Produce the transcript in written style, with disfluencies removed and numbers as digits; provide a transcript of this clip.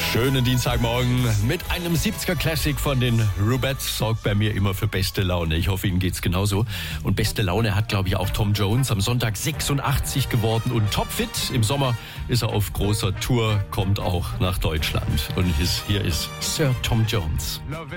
Schönen Dienstagmorgen mit einem 70er Classic von den Rubettes. Sorgt bei mir immer für beste Laune. Ich hoffe, Ihnen geht's genauso. Und beste Laune hat, glaube ich, auch Tom Jones. Am Sonntag 86 geworden und topfit. Im Sommer ist er auf großer Tour, kommt auch nach Deutschland. Und hier ist Sir Tom Jones.